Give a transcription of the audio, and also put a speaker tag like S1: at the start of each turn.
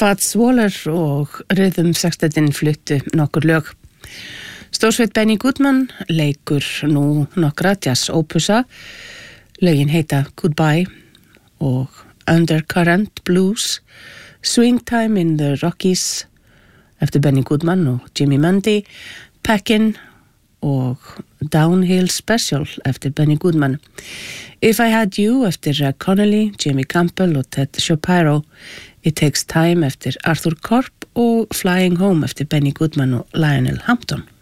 S1: Fats Waller og Rhythm Sextetin fluttu nokkur lög. Stórsveit Benny Goodman leikur nú nokkra jazz-ópusa. Lögin heita Goodbye og Undercurrent Blues, Swing Time in the Rockies eftir Benny Goodman og Jimmy Mundy, Peckin og Downhill Special eftir Benny Goodman. If I Had You eftir Connolly, Jimmy Campbell og Ted Shapiro, It Takes Time eftir Arthur Korp og Flying Home eftir Benny Goodman og Lionel Hampton.